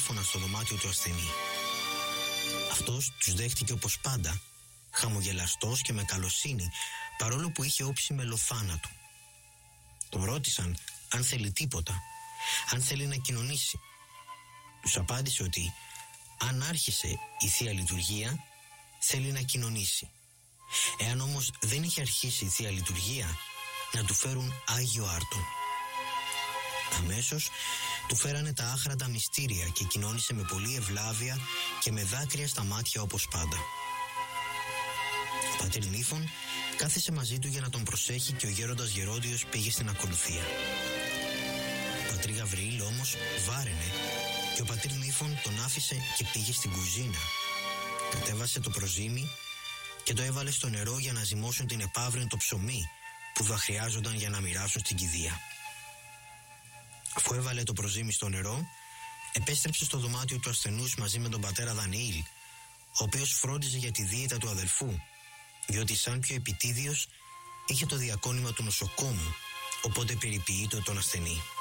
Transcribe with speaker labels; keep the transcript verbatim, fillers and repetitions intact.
Speaker 1: τηλέφωνα στο δωμάτιο του ασθενή. Αυτός τους δέχτηκε όπως πάντα, χαμογελαστός και με καλοσύνη, παρόλο που είχε όψει μελοθάνατο. Τον ρώτησαν αν θέλει τίποτα, αν θέλει να κοινωνήσει. Τους απάντησε ότι αν άρχισε η Θεία Λειτουργία, θέλει να κοινωνήσει. Εάν όμως δεν είχε αρχίσει η Θεία Λειτουργία, να του φέρουν Άγιο Άρτον. Αμέσως του φέρανε τα άχρατα μυστήρια και κοινώνησε με πολλή ευλάβεια και με δάκρυα στα μάτια όπως πάντα. Ο πατήρ Νίφων κάθισε μαζί του για να τον προσέχει και ο γέροντας Γερόντιος πήγε στην ακολουθία. Ο πατήρ Γαβριήλ όμως βάραινε και ο πατήρ Νίφων τον άφησε και πήγε στην κουζίνα. Κατέβασε το προζύμι και το έβαλε στο νερό για να ζυμώσουν την επαύριον το ψωμί που θα χρειάζονταν για να μοιράσουν στην κηδεία. Αφού έβαλε το προζύμι στο νερό, επέστρεψε στο δωμάτιο του ασθενούς μαζί με τον πατέρα Δανιήλ, ο οποίος φρόντιζε για τη δίαιτα του αδελφού, διότι σαν πιο επιτίδιος είχε το διακόνημα του νοσοκόμου, οπότε περιποιείτο τον ασθενή.